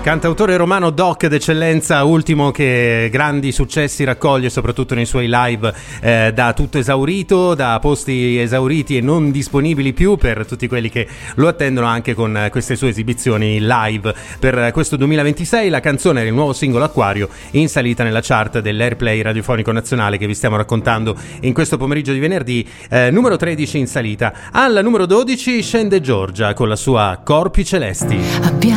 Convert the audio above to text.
Cantautore romano doc d'eccellenza, ultimo che grandi successi raccoglie soprattutto nei suoi live, da tutto esaurito, da posti esauriti e non disponibili più per tutti quelli che lo attendono anche con queste sue esibizioni live. Per questo 2026 la canzone era il nuovo singolo Acquario, in salita nella chart dell'Airplay radiofonico nazionale che vi stiamo raccontando in questo pomeriggio di venerdì, numero 13 in salita. Al numero 12 scende Giorgia con la sua Corpi Celesti.